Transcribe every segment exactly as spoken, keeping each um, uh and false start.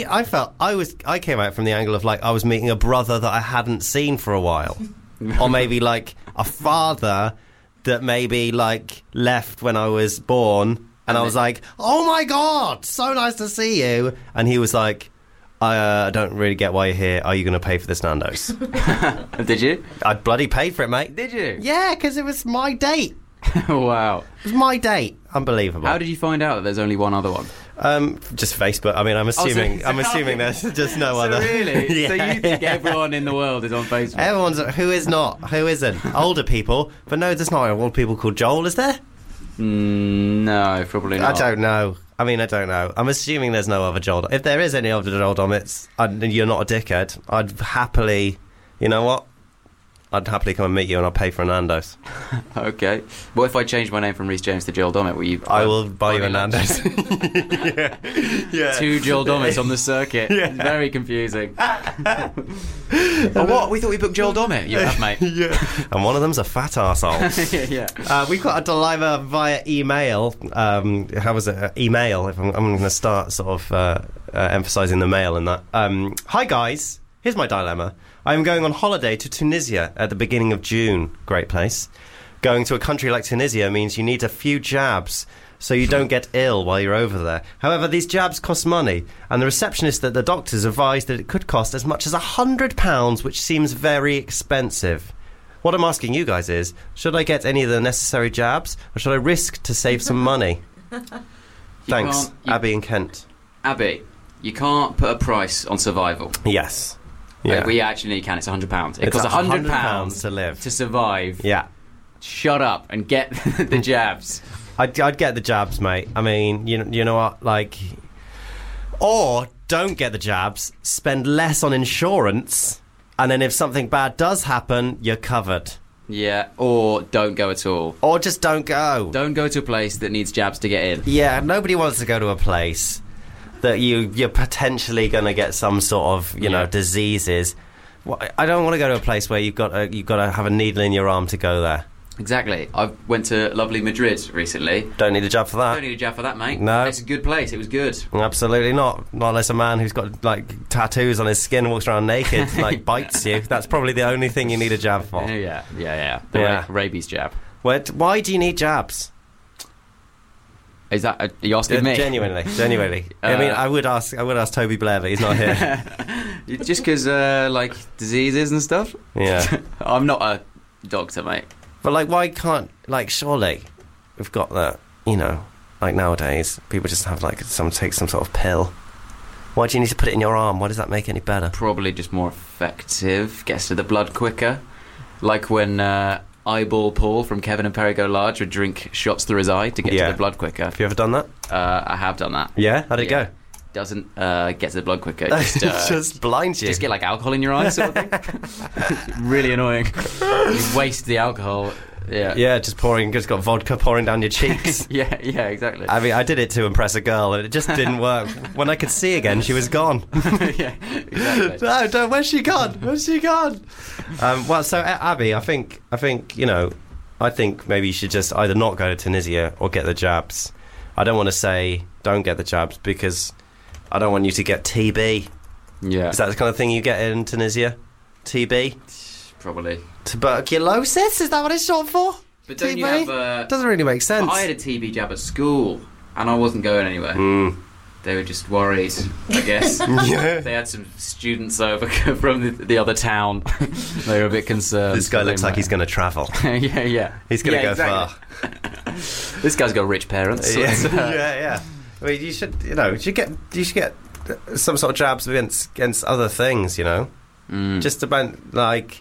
I, I felt I was I came out from the angle of like I was meeting a brother that I hadn't seen for a while, or maybe like a father that maybe like left when I was born, and, and I was like, oh my god, so nice to see you, and he was like, I uh, don't really get why you're here. Are you going to pay for this Nando's? Did you? I bloody paid for it, mate. Did you? Yeah, because it was my date. Wow. It was my date. Unbelievable. How did you find out that there's only one other one? Um, just Facebook. I mean, I'm assuming. Oh, so, I'm assuming there's just no so other. Really? Yeah. So you think everyone in the world is on Facebook? Everyone's. Who is not? Who isn't? Older people. But no, there's not old people called Joel, is there? Mm, no, probably not. I don't know. I mean, I don't know. I'm assuming there's no other Joel. If there is any other Joel Dommets, and you're not a dickhead, I'd happily. You know what? I'd happily come and meet you, and I'll pay for a Nando's. Okay. What if I change my name from Rhys James to Joel Dommett? Will you? I will buy buy you a me lunch? Nando's. yeah. yeah. Two Joel Dommets on the circuit. Yeah. It's very confusing. Oh, what? We thought we booked Joel Dommett. You have, mate. Yeah. And one of them's a fat arsehole. yeah. Uh, we've got a dilemma via email. Um, how was it? Uh, email. If I'm, I'm going to start sort of uh, uh, emphasising the mail in that. Um, Hi guys, here's my dilemma. I am going on holiday to Tunisia at the beginning of June. Great place. Going to a country like Tunisia means you need a few jabs so you don't get ill while you're over there. However, these jabs cost money, and the receptionist at the doctors advised that it could cost as much as one hundred pounds, which seems very expensive. What I'm asking you guys is, should I get any of the necessary jabs, or should I risk to save some money? Thanks, you, Abby in Kent. Abby, you can't put a price on survival. Yes. Yeah. Yeah. We actually can. It's one hundred pounds. It It's costs one hundred pounds pounds to live. to survive. Yeah. Shut up and get the jabs. I'd, I'd get the jabs, mate. I mean, you, you know what? Like... Or don't get the jabs, spend less on insurance, and then if something bad does happen, you're covered. Yeah, or don't go at all. Or just don't go. Don't go to a place that needs jabs to get in. Yeah, nobody wants to go to a place that you, you're potentially going to get some sort of, you know, Yeah. diseases. Well, I don't want to go to a place where you've got to, you've got to have a needle in your arm to go there. Exactly. I went to lovely Madrid recently. Don't need a jab for that. Don't need a jab for that, mate. No. It's a good place. It was good. Absolutely not. Not unless a man who's got, like, tattoos on his skin walks around naked, like, bites you. That's probably the only thing you need a jab for. Yeah, yeah, yeah. yeah. The Yeah. ra- rabies jab. Where, why do you need jabs? Is that... Are you asking me? Genuinely, genuinely. I Uh, mean, I would ask. I would ask Toby Blair, but he's not here. Just because, uh, like, diseases and stuff? Yeah, I'm not a doctor, mate. but like, why can't like? Surely, we've got that. You know, like nowadays, people just have like some take some sort of pill. Why do you need to put it in your arm? Why does that make it any better? Probably just more effective. Gets to the blood quicker. Like when uh, Eyeball Paul from Kevin and Perry Go Large would drink shots through his eye to get Yeah. to the blood quicker. Have you ever done that? Uh, I have done that. Yeah. How'd it Yeah. go? Doesn't uh, get to the blood quicker. Just, uh, just blinds you. just get like alcohol in your eyes, sort of thing. Really annoying. You waste the alcohol. Yeah. yeah, just pouring. Just got vodka pouring down your cheeks. yeah, yeah, exactly. I mean, I did it to impress a girl, and it just didn't work. When I could see again, she was gone. yeah, exactly. No, don't. Where's she gone? Where's she gone? Um, well, so uh, Abby, I think, I think you know, I think maybe you should just either not go to Tunisia or get the jabs. I don't want to say don't get the jabs because I don't want you to get T B. Yeah, Is that the kind of thing you get in Tunisia? T B? probably. Tuberculosis? Is that what it's short for? But don't T B? you have? Uh, Doesn't really make sense. I had a T B jab at school, and I wasn't going anywhere. Mm. They were just worried, I guess. Yeah. They had some students over from the, the other town. They were a bit concerned. This guy looks They like he's going to travel. might- yeah, yeah. He's going to Yeah, go exactly. far. This guy's got rich parents. so Yeah, it's, uh, yeah, yeah. I mean, you should, you know, you should get, you should get some sort of jabs against against other things, you know, mm. just about like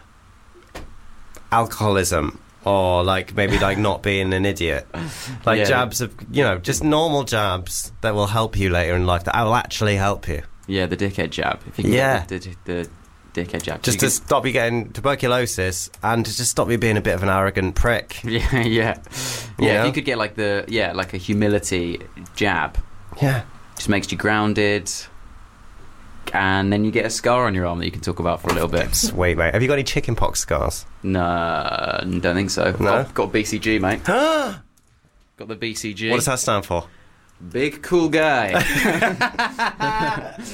alcoholism or like maybe like not being an idiot, like Yeah. jabs of, you know, just normal jabs that will help you later in life, that will actually help you, Yeah, the dickhead jab. If you can Yeah. get the, the, the dickhead jab. just You to stop you getting tuberculosis and to just stop you being a bit of an arrogant prick. could- yeah, yeah, You yeah. know? If you could get like the yeah, like a humility jab, Yeah. just makes you grounded, and then you get a scar on your arm that you can talk about for a little bit. Sweet, mate. Have you got any chickenpox scars? No, don't think so. No? I've got B C G, mate. what Got the B C G. does that stand for? Big cool guy.